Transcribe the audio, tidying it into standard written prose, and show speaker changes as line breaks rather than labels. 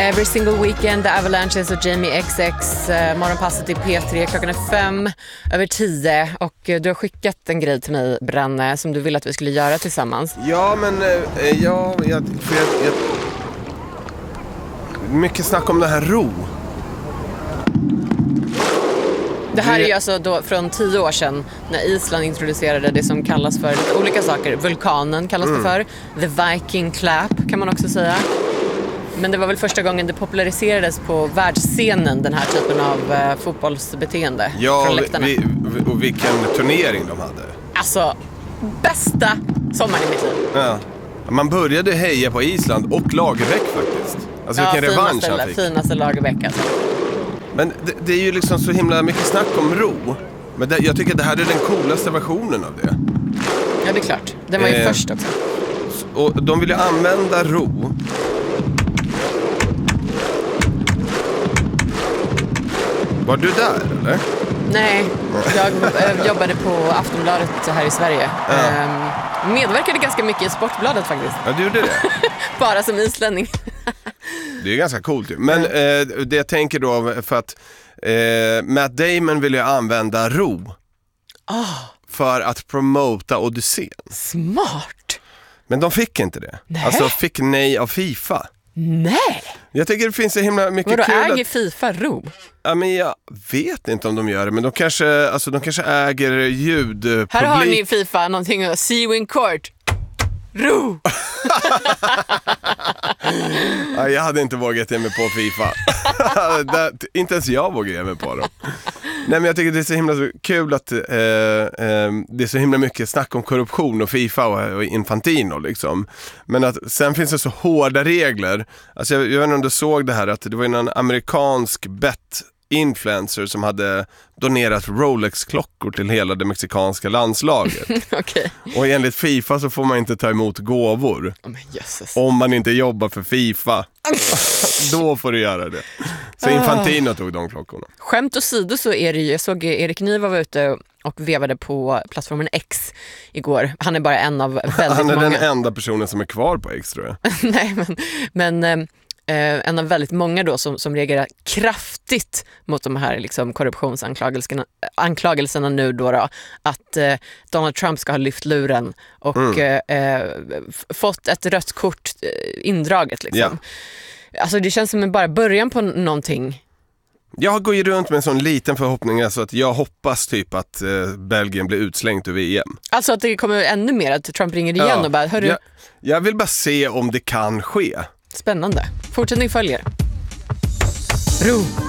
Every single weekend, The Avalanches och Jamie XX. Morgonpasset i P3, klockan är 5:10 och du har skickat en grej till mig, Branne, som du ville att vi skulle göra tillsammans.
Ja, men mycket snack om det här ro.
Det här är ju alltså då från 10 år sedan när Island introducerade det som kallas för lite olika saker. Vulkanen kallas det för. The Viking Clap kan man också säga. Men det var väl första gången det populariserades på världsscenen, den här typen av fotbollsbeteende från läktarna.
Och vilken turnering de hade.
Alltså, bästa sommaren i mitt liv.
Ja. Man började heja på Island och Lagerbäck faktiskt. Alltså vilken revansch han fick.
Finaste Lagerbäck alltså.
Men det är ju liksom så himla mycket snack om ro. Men jag tycker att det här är den coolaste versionen av det.
Ja, det är klart. Den var ju först också.
Och de vill ju använda ro. Var du där, eller?
Nej, jag jobbade på Aftonbladet här i Sverige. Medverkade ganska mycket i Sportbladet faktiskt.
Ja, du gjorde det?
Bara som islänning.
Det är ganska coolt ju. Men det jag tänker då, för att Matt Damon vill ju använda ro för att promota Odysseen.
Smart!
Men de fick inte det.
Nej.
Alltså fick nej av FIFA.
Nej!
Jag tycker det finns så himla mycket
vadå,
kul.
Äger FIFA ro?
Ja, men jag vet inte om de gör det. Men de kanske äger ljudpublik.
Här har ni FIFA, någonting att see you in court. Ro!
Ja, jag hade inte vågat ge mig på FIFA. Inte ens jag vågar ge mig på dem. Nej, men jag tycker det är så himla kul att det är så himla mycket snack om korruption och FIFA och Infantino liksom. Men att sen finns det så hårda regler. Alltså jag vet inte om du såg det här, att det var en amerikansk influencer som hade donerat Rolex-klockor till hela det mexikanska landslaget.
Okay.
Och enligt FIFA så får man inte ta emot gåvor. Om man inte jobbar för FIFA. Då får du göra det. Så Infantino tog de klockorna.
Skämt åsido så är det ju, jag såg Erik Niva var ute och vevade på plattformen X igår. Han är bara en av väldigt många.
Han är den enda personen som är kvar på X, tror jag.
Nej, men en av väldigt många då som reagerar kraftigt mot de här liksom korruptionsanklagelserna nu då att Donald Trump ska ha lyft luren och fått ett rött kort indraget liksom. Yeah. Alltså det känns som bara början på någonting.
Jag går ju runt med en sån liten förhoppning, alltså att jag hoppas typ att Belgien blir utslängt ur VM.
Alltså att det kommer ännu mer, att Trump ringer igen och bara, hörru.
Jag vill bara se om det kan ske.
Spännande. Fortsättning följer. Ro.